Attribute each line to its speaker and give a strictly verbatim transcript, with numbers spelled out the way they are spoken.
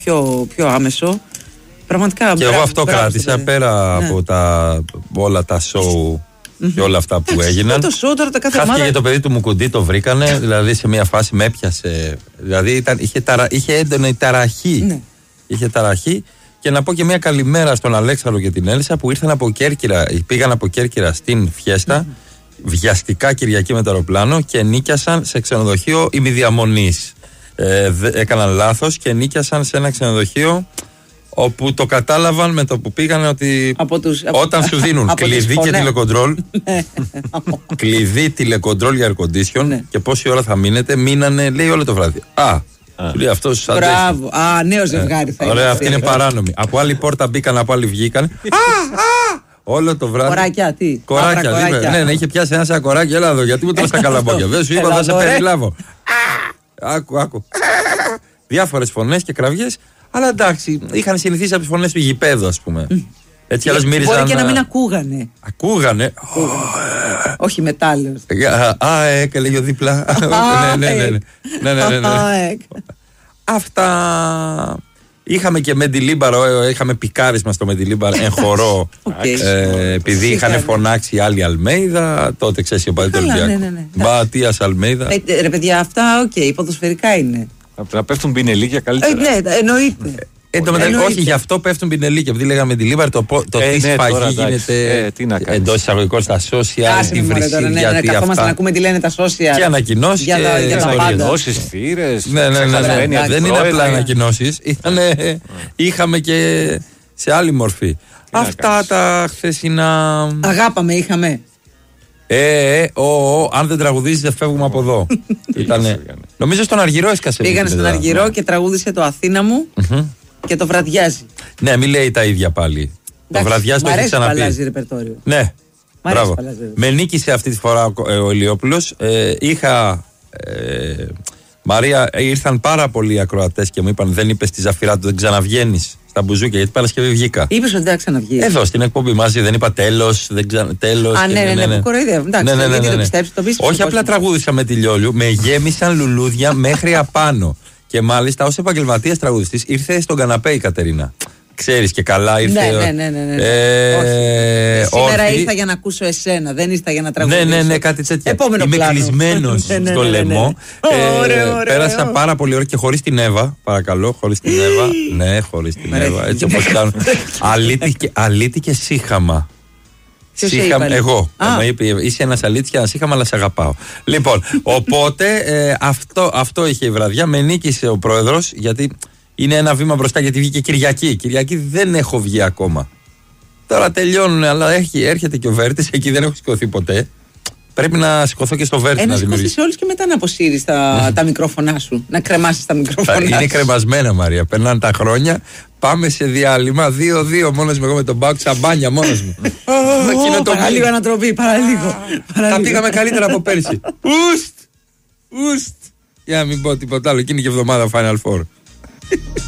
Speaker 1: πιο, πιο άμεσο. Πραγματικά.
Speaker 2: Και εγώ αυτό κράτησα πέρα ναι. από τα, όλα τα show και όλα αυτά που έγιναν.
Speaker 1: Το show, τώρα, τα κάθε
Speaker 2: χάθηκε
Speaker 1: ομάδα...
Speaker 2: και το παιδί του Μουκουντή, το βρήκανε. Δηλαδή σε μια φάση με έπιασε. Δηλαδή ήταν, είχε, ταρα, είχε έντονη ταραχή.
Speaker 1: Ναι.
Speaker 2: Είχε ταραχή. Και να πω και μια καλημέρα στον Αλέξανδρο και την Έλισσα που ήρθαν από Κέρκυρα, πήγαν από Κέρκυρα στην Φιέστα, mm-hmm. βιαστικά Κυριακή με το αεροπλάνο και νίκιασαν σε ξενοδοχείο ημιδιαμονής. Ε, έκαναν λάθος και νίκιασαν σε ένα ξενοδοχείο όπου το κατάλαβαν με το που πήγανε ότι
Speaker 1: από τους,
Speaker 2: όταν
Speaker 1: από,
Speaker 2: σου δίνουν κλειδί και τηλεκοντρόλ, κλειδί τηλεκοντρόλ για air condition ναι. και πόση ώρα θα μείνετε, μείνανε λέει όλο το βράδυ. Α, σου λέει αυτός αντέχει.
Speaker 1: Μπράβο, α, νέο ζευγάρι θα είναι.
Speaker 2: Ωραία, αυτή είναι παράνομη. Από άλλη πόρτα μπήκαν, από άλλη βγήκαν. Α, α! Όλο το βράδυ.
Speaker 1: Κοράκια, τι.
Speaker 2: Κοράκια,
Speaker 1: Άπρα, κοράκια.
Speaker 2: Ναι, ναι, είχε πιάσει ένα σαν κοράκι. Έλα εδώ, γιατί μου τρως τα καλαμπόκια. Δεν σου είπα, θα σε περιλάβω. Άκου, άκου. Διάφορες φωνές και κραυγές. Αλλά εντάξει, είχαν συνηθίσει από τις φωνές του γηπέδου, ας πούμε. Έτσι άλλως μύριζαν.
Speaker 1: Μπορεί και να μην ακούγανε.
Speaker 2: Ακούγανε.
Speaker 1: Όχι μετάλλιος.
Speaker 2: Α, εκ, έλεγε ο δίπλα. Ναι, ναι, ναι. Αυτά. Είχαμε και Μεντιλίμπαρο, είχαμε πικάρισμα στο Μεντιλίμπαρο εν χορό. Επειδή είχαν φωνάξει οι άλλοι Αλμέιδα, τότε ξέρεις ο πατέρ του Ολυμπιακού. Μπατίας Αλμέιδα.
Speaker 1: Ρε παιδιά, αυτά οκ, ποδοσφαιρικά είναι.
Speaker 3: Να πέφτουν πινελίκια καλύτερα.
Speaker 1: Ναι, εννοείται.
Speaker 2: Εν τω μεταξύ, όχι, γι' αυτό πέφτουν πινελίκια. Επειδή λέγαμε τη Λίβαρ, το, το
Speaker 3: ε,
Speaker 2: τι
Speaker 3: ναι,
Speaker 2: σφαγή
Speaker 3: τώρα,
Speaker 2: γίνεται
Speaker 3: ε,
Speaker 2: εντός εισαγωγικών στα social, τη βρυσίδια.
Speaker 1: Ναι, ναι, καθόμαστε να ακούμε τι λένε τα social.
Speaker 2: Και ανακοινώσεις
Speaker 1: για,
Speaker 2: και
Speaker 1: για τα
Speaker 3: ανακοινώσεις, θύρες.
Speaker 2: Ναι, ναι, ναι, ναι, ναι. Δεν είναι απλά ανακοινώσεις. Είχαμε και σε άλλη μορφή. Αυτά τα χθεσινά.
Speaker 1: Αγάπαμε, είχαμε.
Speaker 2: Ε, ε, ο, ο, αν δεν τραγουδίζεις δεν φεύγουμε από εδώ. Ήτανε, νομίζω στον Αργυρό έσκασε.
Speaker 1: Πήγανε στον Αργυρό ναι. και τραγούδισε το Αθήνα μου mm-hmm. και το βραδιάζει.
Speaker 2: Ναι, μην λέει τα ίδια πάλι. Εντάξει, το βραδιάζει το έχει ξαναπεί.
Speaker 1: Μ' αρέσει ρεπερτόριο.
Speaker 2: Ναι, μπράβο. Με νίκησε αυτή τη φορά ο Ηλιόπουλος. Ε, είχα... Ε, Μαρία, ήρθαν πάρα πολλοί ακροατές και μου είπαν δεν είπες τη Ζαφυρά του, δεν ξαναβγαίνεις στα μπουζούκια, γιατί Παρασκευή βγήκα.
Speaker 1: Είπες ότι δεν ξαναβγείς.
Speaker 2: Εδώ στην εκπομπή μαζί δεν είπα τέλος, δεν ξα... τέλος.
Speaker 1: Α, ναι, ναι, ναι, που κοροϊδεύω. Εντάξει, γιατί το πιστέψεις, το πίστεψες.
Speaker 2: Όχι απλά τραγούδισα με τη Λιόλιου, με γέμισαν λουλούδια μέχρι απάνω. Και μάλιστα ως επαγγελματίας τραγουδιστής ήρθε στον καναπέ η Κατερίνα. Ξέρεις και καλά ήρθε.
Speaker 1: Ναι, ναι, ναι. ναι, ναι.
Speaker 2: Ε,
Speaker 1: Σήμερα
Speaker 2: όρθι.
Speaker 1: Ήρθα για να ακούσω εσένα, δεν ήρθα για να τραγουδήσω.
Speaker 2: Ναι, ναι, ναι, κάτι τέτοιο.
Speaker 1: Επόμενο
Speaker 2: Είμαι
Speaker 1: πλάνο.
Speaker 2: κλεισμένος
Speaker 1: ναι, ναι,
Speaker 2: στο
Speaker 1: ναι, ναι, ναι.
Speaker 2: λαιμό.
Speaker 1: Ε, ωραίο, ωραίο,
Speaker 2: πέρασα
Speaker 1: ωραίο.
Speaker 2: πάρα πολύ ώρα και χωρίς την Εύα. Παρακαλώ, χωρίς την Εύα. Ναι, χωρίς την Εύα. Έτσι όπως κάνουν. Αλήτη και σύχαμα. Σύχα, εγώ. Μου είπε, είσαι ένας αλήτης και ένας σύχαμα, αλλά σε αγαπάω. Λοιπόν, οπότε ε, αυτό, αυτό είχε η βραδιά. Με νίκησε ο πρόεδρος, γιατί είναι ένα βήμα μπροστά, γιατί βγήκε Κυριακή. Κυριακή δεν έχω βγει ακόμα. Τώρα τελειώνουν, αλλά έχει, έρχεται και ο Βέρτης. Εκεί δεν έχω σηκωθεί ποτέ. Πρέπει να σηκωθώ και στο Βέρτη.
Speaker 1: Ε,
Speaker 2: να
Speaker 1: σηκωθείς όλους και μετά να αποσύρεις τα, τα μικρόφωνά σου. Να κρεμάσεις τα μικρόφωνά σου.
Speaker 2: Είναι κρεμασμένα, Μαρία. Περνάνε τα χρόνια. Πάμε σε διάλειμμα. δύο δύο μόνος μου, εγώ με τον Μπάουκ, σαμπάνια μόνος μου.
Speaker 1: Παραλίγο ανατροπή, παραλίγο.
Speaker 2: Τα πήγαμε καλύτερα από πέρσι. Ουστ! Ουστ! Για να μην πω τίποτα άλλο. Εκείνη και εβδομάδα Final Four.